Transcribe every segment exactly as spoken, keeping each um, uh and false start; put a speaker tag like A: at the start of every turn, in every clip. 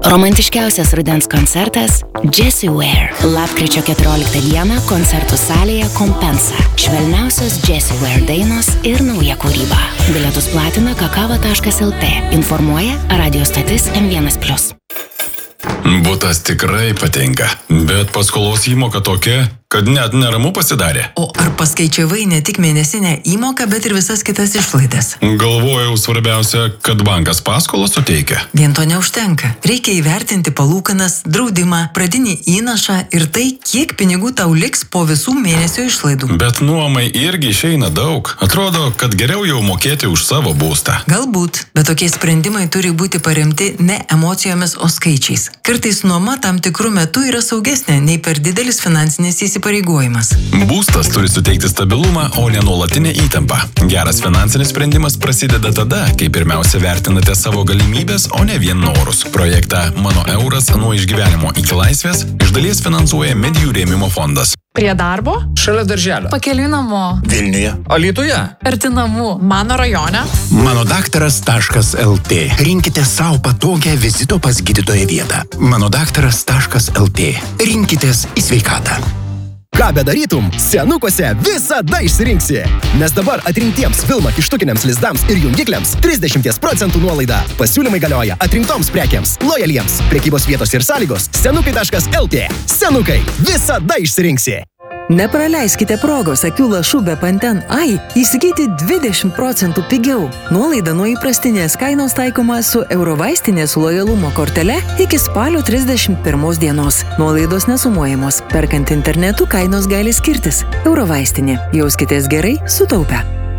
A: Romantiškiausias rudens koncertas Jessie Ware. Lapkričio keturioliktą dieną koncertų salėje Kompensa. Švelniausios Jessie Ware dainos ir nauja kūryba. Bilietus platina kakava taškas lt. Informuoja radio stotis M vienas plius.
B: Butas tikrai patinka, bet paskolos įmoka tokia, kad net neramu pasidarė.
C: O ar paskaičiavai ne tik mėnesinę įmoką, bet ir visas kitas išlaidas?
B: Galvojau, svarbiausia, kad bankas paskolą suteikia.
C: Vien to neužtenka. Reikia įvertinti palūkanas, draudimą, pradinį įnašą ir tai, kiek pinigų tau liks po visų mėnesio išlaidų.
B: Bet nuomai irgi išeina daug. Atrodo, kad geriau jau mokėti už savo būstą.
C: Galbūt, bet tokie sprendimai turi būti paremti ne emocijomis, o skaičiais. Kartais nuoma tam tikrų metų yra saugesnė nei per didelis finansinis įsipareigojimas.
B: Būstas turi suteikti stabilumą, o ne nuolatinę įtampą. Geras finansinis sprendimas prasideda tada, kai pirmiausia vertinate savo galimybės, o ne vien norus. Projektą Mano euras nuo išgyvenimo iki laisvės iš dalies finansuoja Medijų rėmimo fondas.
D: Prie darbo?
E: Šalia darželio.
D: Pakeliui namo.
E: Vilniuje. Alytuje.
D: Arti namų. Mano rajone.
F: Manodaktaras taškas lt. Rinkite savo patogią vizito pas gydytoją vietą. Manodaktaras taškas lt. Rinkitės į sveikatą.
G: Ką bedarytum, senukose visada išsirinksi. Nes dabar atrinktiems Vilma kištukiniams lizdams ir jungikliams trisdešimt procentų nuolaida. Pasiūlymai galioja atrinktoms prekiams, lojaliems. Prekybos vietos ir sąlygos senukai taškas lt. Senukai visada išsirinksi.
H: Nepraleiskite progos akių lašų be Panten Ai įsigyti dvidešimt procentų pigiau. Nuolaida nuo įprastinės kainos taikoma su Eurovaistinės lojalumo kortele iki spalio trisdešimt pirmos dienos. Nuolaidos nesumuojamos. Perkant internetu kainos gali skirtis. Eurovaistinė. Jauskitės gerai, sutaupę.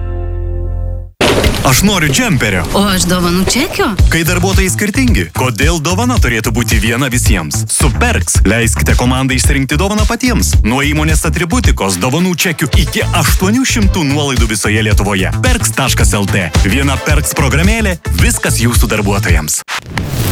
I: Aš noriu džemperio.
J: O aš dovanų čekio?
I: Kai darbuotojai skirtingi, kodėl dovana turėtų būti viena visiems? Su Perks leiskite komandai išsirinkti dovaną patiems. Nuo įmonės atributikos dovanų čekių iki aštuonių šimtų nuolaidų visoje Lietuvoje. Perks taškas lt. Viena Perks programėlė, viskas jūsų darbuotojams.